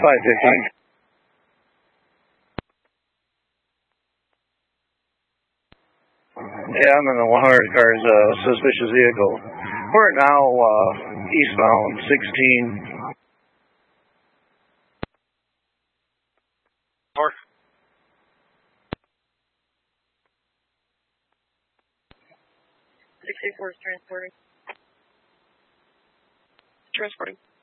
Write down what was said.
515. Yeah, I'm in the 100 car's suspicious vehicle. We're now eastbound 16. Or 684 is transporting. transporting.